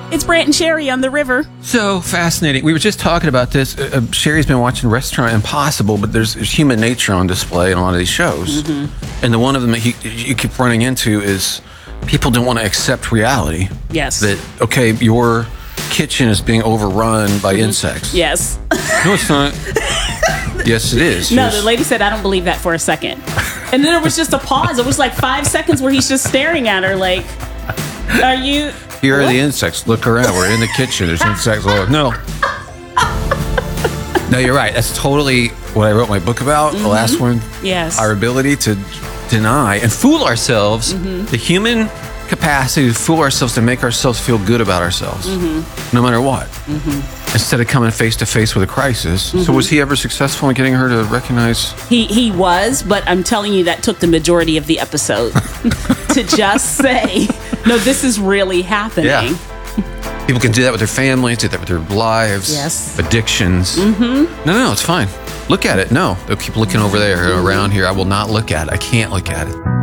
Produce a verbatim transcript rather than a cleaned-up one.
It's Brant and Sherry on the river. So fascinating. We were just talking about this. Uh, Sherry's been watching Restaurant Impossible, but there's, there's human nature on display in a lot of these shows. Mm-hmm. And the one of them that he, you keep running into is people don't want to accept reality. Yes. That, okay, your kitchen is being overrun by mm-hmm. insects. Yes. No, it's not. Yes, it is. No, You're the lady said, I don't believe that for a second. And then there was just a pause. It was like five seconds where he's just staring at her like, are you... Here what? are the insects. Look around. We're in the kitchen. There's insects all over. No. No, you're right. That's totally what I wrote my book about. Mm-hmm. The last one. Yes. Our ability to deny and fool ourselves. Mm-hmm. The human capacity to fool ourselves, to make ourselves feel good about ourselves. Mm-hmm. No matter what. Mm-hmm. Instead of coming face to face with a crisis. Mm-hmm. So was he ever successful in getting her to recognize? He he was, but I'm telling you that took the majority of the episode to just say, no, this is really happening. Yeah. People can do that with their families, do that with their lives, yes. addictions. Mm-hmm. No, no, it's fine. Look at it. No, they'll keep looking over there, mm-hmm. around here. I will not look at it. I can't look at it.